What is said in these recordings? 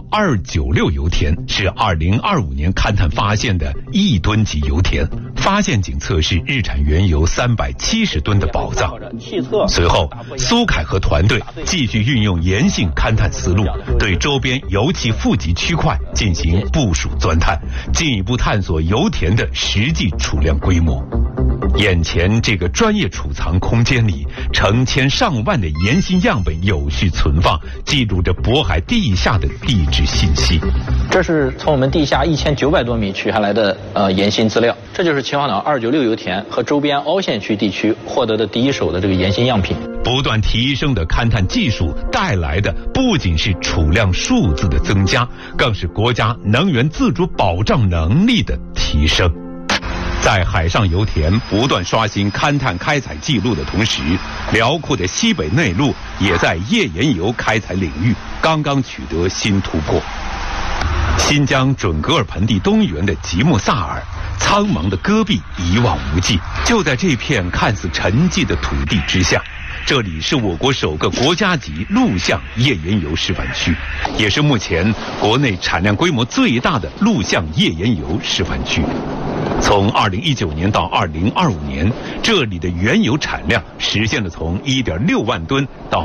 296油田是2025年勘探发现的1吨级油田，发现井测试日产原油370吨的宝藏。随后，苏凯和团队继续运用岩性勘探思路，对周边油气富集区块进行部署钻探，进一步探索油田的实际储量规模。眼前这个专业储藏空间里，成千上万的岩芯样本有序存放，记录着渤海地下的地质信息。 这是从我们地下1900多米取下来的岩芯资料，这就是秦皇岛296油田和周边凹陷区地区获得的第一手的这个岩芯样品。 不断提升的勘探技术带来的不仅是储量数字的增加，更是国家能源自主保障能力的提升。在海上油田不断刷新勘探开采记录的同时，辽阔的西北内陆也在页岩油开采领域刚刚取得新突破。新疆准噶尔盆地东缘的吉木萨尔，苍茫的戈壁一望无际。就在这片看似沉寂的土地之下，这里是我国首个国家级陆相页岩油示范区，也是目前国内产量规模最大的陆相页岩油示范区。从2019年到2025年，这里的原油产量实现了从1.6万吨到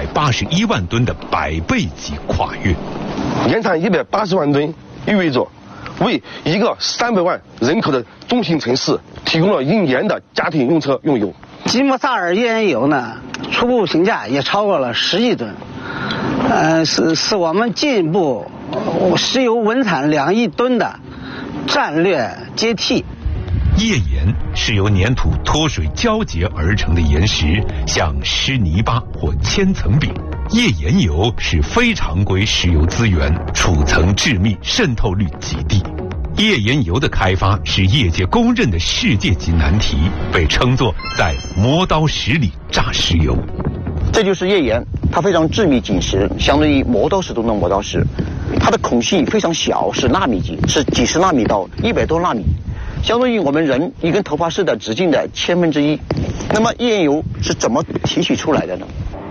181万吨的100倍级跨越。 年产180万吨，意味着为一个300万人口的中型城市提供了1年的家庭用车用油。 吉木萨尔页岩油呢，初步评价也超过了10亿吨，是我们进一步石油稳产2亿吨的战略阶梯。 页岩是由粘土脱水交结而成的岩石，像湿泥巴或千层饼。页岩油是非常规石油资源，储层致密，渗透率极低。页岩油的开发是业界公认的世界级难题，被称作在磨刀石里榨石油。 这就是页岩，它非常致密紧实，相当于磨刀石中的磨刀石。它的孔隙非常小，是纳米级，是几十纳米到100多纳米，相当于我们人一根头发丝的直径的1/1000。那么页岩油是怎么提取出来的呢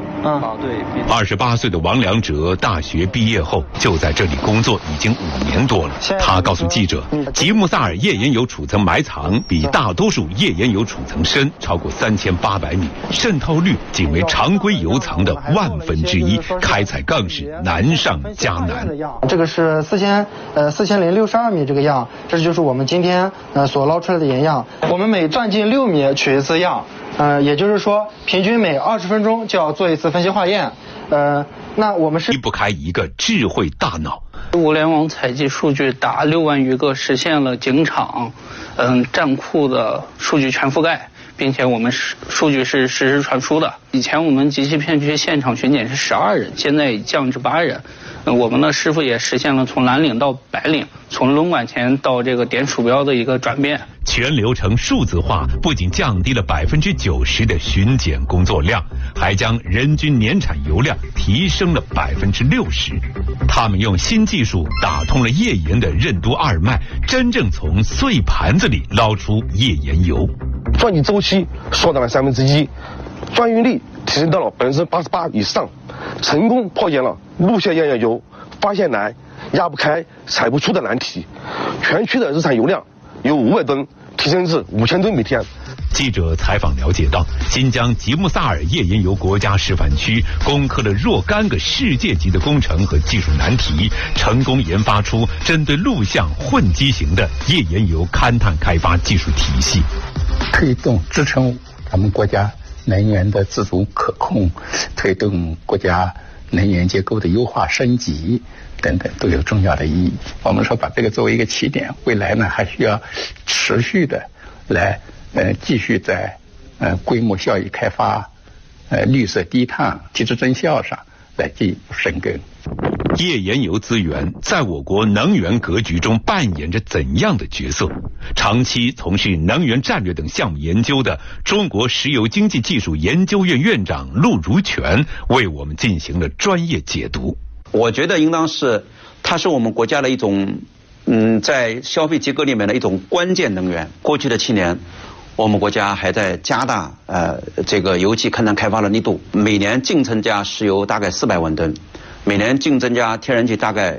？28岁的王良哲大学毕业后就在这里工作，已经5年多了。他告诉记者，吉木萨尔页岩油储层埋藏比大多数页岩油储层深超过3800米，渗透率仅为常规油层的1/1000，开采更是难上加难。 这个是4062米这个样，这就是我们今天所捞出来的岩样。我们每转进6米取一次样。也就是说，平均每20分钟就要做一次分析化验。那我们是离不开一个智慧大脑。 物联网采集数据达6万余个，实现了井场、站库的数据全覆盖，并且我们数据是实时传输的。以前我们极其片区现场巡检是12人，现在已降至8人。我们的师傅也实现了从蓝领到白领，从轮管钳到这个点鼠标的一个转变。 全流程数字化不仅降低了90%的巡检工作量，还将人均年产油量提升了60%。他们用新技术打通了页岩的任督二脉，真正从碎盘子里捞出页岩油。 钻井周期缩短了1/3，钻运率提升到了88%以上，成功破解了陆相页岩油发现难、压不开、采不出的难题。全区的日产油量由500吨提升至5000吨每天。 记者采访了解到，新疆吉木萨尔页岩油国家示范区攻克了若干个世界级的工程和技术难题，成功研发出针对陆相混机型的页岩油勘探开发技术体系， 推动支撑咱们国家能源的自主可控，推动国家能源结构的优化升级等等，都有重要的意义。我们说把这个作为一个起点，未来呢还需要持续的来继续在规模效益开发、绿色低碳、提质增效上来进一步深耕。 页岩油资源在我国能源格局中扮演着怎样的角色？长期从事能源战略等项目研究的中国石油经济技术研究院院长陆如全为我们进行了专业解读。 我觉得应当是它是我们国家的一种在消费结构里面的一种关键能源。过去的7年我们国家还在加大这个油气勘探开发的力度，每年净增加石油大概400万吨，每年净增加天然气大概